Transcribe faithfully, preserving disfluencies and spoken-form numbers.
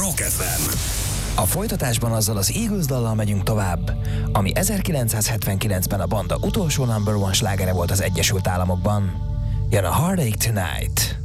Rock ef em. A folytatásban azzal az Eagles dallal megyünk tovább, ami ezerkilencszázhetvenkilencben a banda utolsó number one slágere volt az Egyesült Államokban. Jön a Heartache Tonight.